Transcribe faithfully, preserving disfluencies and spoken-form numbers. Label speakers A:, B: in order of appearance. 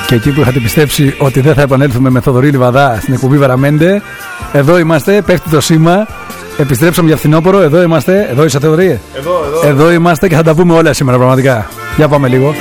A: Και εκεί που είχατε πιστέψει ότι δεν θα επανέλθουμε με Θοδωρή Λιβαδά στην εκπομπή Βαραμέντε, εδώ είμαστε, πέφτει το σήμα. Επιστρέψαμε για φθινόπωρο, εδώ είμαστε. Εδώ είσαι, Θοδωρή.
B: Εδώ, εδώ.
A: Εδώ είμαστε και θα τα πούμε όλα σήμερα πραγματικά. Για πάμε λίγο.